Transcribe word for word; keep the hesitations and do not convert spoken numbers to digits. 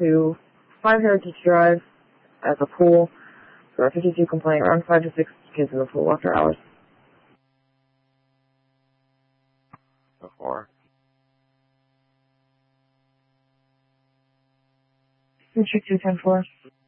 to five Heritage Drive at the pool. For a fifty-two complaint, around five to six kids in the pool after hours. Before. District two ten four.